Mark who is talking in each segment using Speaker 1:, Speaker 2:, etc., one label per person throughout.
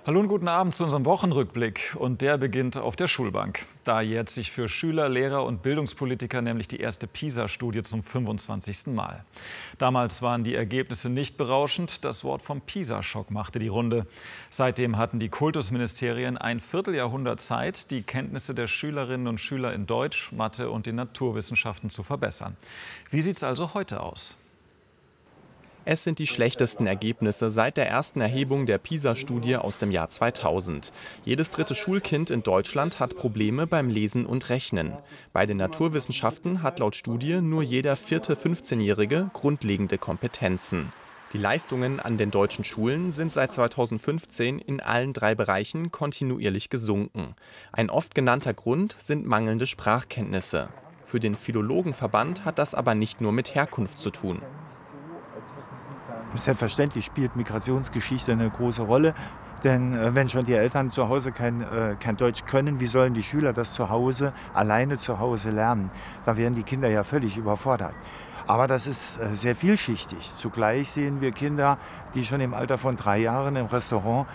Speaker 1: Hallo und guten Abend zu unserem Wochenrückblick. Und der beginnt auf der Schulbank. Da jährt sich für Schüler, Lehrer und Bildungspolitiker nämlich die erste PISA-Studie zum 25. Mal. Damals waren die Ergebnisse nicht berauschend. Das Wort vom PISA-Schock machte die Runde. Seitdem hatten die Kultusministerien ein Vierteljahrhundert Zeit, die Kenntnisse der Schülerinnen und Schüler in Deutsch, Mathe und den Naturwissenschaften zu verbessern. Wie sieht es also heute aus?
Speaker 2: Es sind die schlechtesten Ergebnisse seit der ersten Erhebung der PISA-Studie aus dem Jahr 2000. Jedes dritte Schulkind in Deutschland hat Probleme beim Lesen und Rechnen. Bei den Naturwissenschaften hat laut Studie nur jeder vierte 15-Jährige grundlegende Kompetenzen. Die Leistungen an den deutschen Schulen sind seit 2015 in allen 3 Bereichen kontinuierlich gesunken. Ein oft genannter Grund sind mangelnde Sprachkenntnisse. Für den Philologenverband hat das aber nicht nur mit Herkunft zu tun.
Speaker 3: Selbstverständlich spielt Migrationsgeschichte eine große Rolle, denn wenn schon die Eltern zu Hause kein Deutsch können, wie sollen die Schüler das zu Hause, alleine zu Hause lernen? Da wären die Kinder ja völlig überfordert. Aber das ist sehr vielschichtig. Zugleich sehen wir Kinder, die schon im Alter von 3 Jahren im Restaurant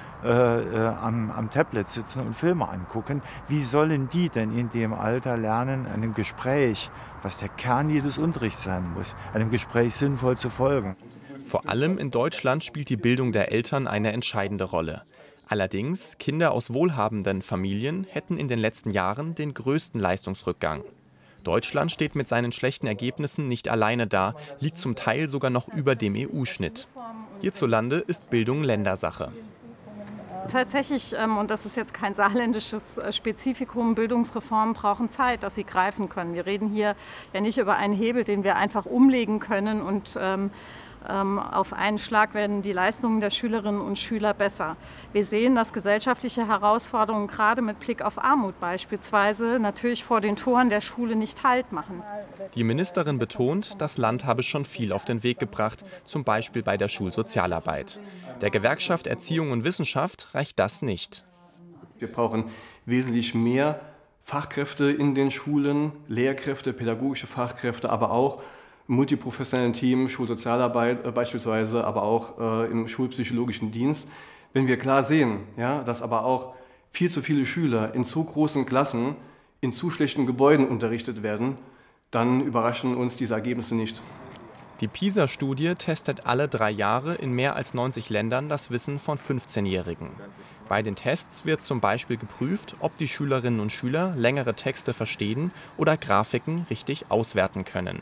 Speaker 3: am Tablet sitzen und Filme angucken. Wie sollen die denn in dem Alter lernen, einem Gespräch, was der Kern jedes Unterrichts sein muss, einem Gespräch sinnvoll zu folgen?
Speaker 2: Vor allem in Deutschland spielt die Bildung der Eltern eine entscheidende Rolle. Allerdings, Kinder aus wohlhabenden Familien hätten in den letzten Jahren den größten Leistungsrückgang. Deutschland steht mit seinen schlechten Ergebnissen nicht alleine da, liegt zum Teil sogar noch über dem EU-Schnitt. Hierzulande ist Bildung Ländersache.
Speaker 4: Tatsächlich, und das ist jetzt kein saarländisches Spezifikum, Bildungsreformen brauchen Zeit, dass sie greifen können. Wir reden hier ja nicht über einen Hebel, den wir einfach umlegen können und auf einen Schlag werden die Leistungen der Schülerinnen und Schüler besser. Wir sehen, dass gesellschaftliche Herausforderungen gerade mit Blick auf Armut beispielsweise natürlich vor den Toren der Schule nicht Halt machen.
Speaker 2: Die Ministerin betont, das Land habe schon viel auf den Weg gebracht, zum Beispiel bei der Schulsozialarbeit. Der Gewerkschaft Erziehung und Wissenschaft reicht das nicht.
Speaker 5: Wir brauchen wesentlich mehr Fachkräfte in den Schulen, Lehrkräfte, pädagogische Fachkräfte, aber auch multiprofessionellen Team, Schulsozialarbeit beispielsweise, aber auch im schulpsychologischen Dienst. Wenn wir klar sehen, ja, dass aber auch viel zu viele Schüler in zu großen Klassen in zu schlechten Gebäuden unterrichtet werden, dann überraschen uns diese Ergebnisse nicht.
Speaker 2: Die PISA-Studie testet alle 3 Jahre in mehr als 90 Ländern das Wissen von 15-Jährigen. Bei den Tests wird zum Beispiel geprüft, ob die Schülerinnen und Schüler längere Texte verstehen oder Grafiken richtig auswerten können.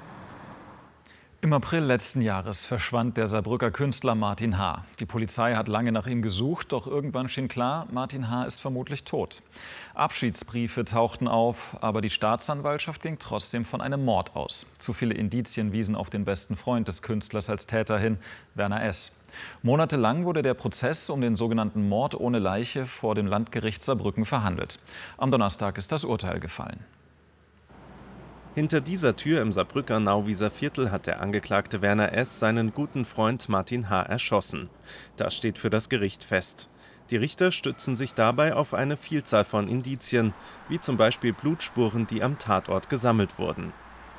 Speaker 1: Im April letzten Jahres verschwand der Saarbrücker Künstler Martin H. Die Polizei hat lange nach ihm gesucht, doch irgendwann schien klar, Martin H. ist vermutlich tot. Abschiedsbriefe tauchten auf, aber die Staatsanwaltschaft ging trotzdem von einem Mord aus. Zu viele Indizien wiesen auf den besten Freund des Künstlers als Täter hin, Werner S. Monatelang wurde der Prozess um den sogenannten Mord ohne Leiche vor dem Landgericht Saarbrücken verhandelt. Am Donnerstag ist das Urteil gefallen.
Speaker 6: Hinter dieser Tür im Saarbrücker Nauwieser Viertel hat der Angeklagte Werner S. seinen guten Freund Martin H. erschossen. Das steht für das Gericht fest. Die Richter stützen sich dabei auf eine Vielzahl von Indizien, wie zum Beispiel Blutspuren, die am Tatort gesammelt wurden.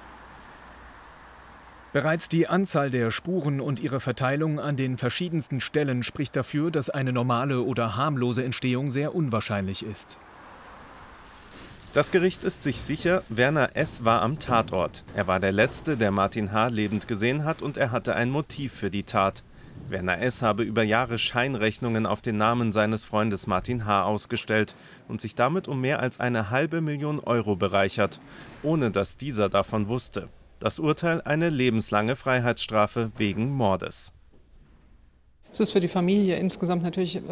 Speaker 7: Bereits die Anzahl der Spuren und ihre Verteilung an den verschiedensten Stellen spricht dafür, dass eine normale oder harmlose Entstehung sehr unwahrscheinlich ist.
Speaker 6: Das Gericht ist sich sicher, Werner S. war am Tatort. Er war der Letzte, der Martin H. lebend gesehen hat, und er hatte ein Motiv für die Tat. Werner S. habe über Jahre Scheinrechnungen auf den Namen seines Freundes Martin H. ausgestellt und sich damit um mehr als 500.000 Euro bereichert, ohne dass dieser davon wusste. Das Urteil: eine lebenslange Freiheitsstrafe wegen Mordes.
Speaker 8: Es ist für die Familie insgesamt natürlich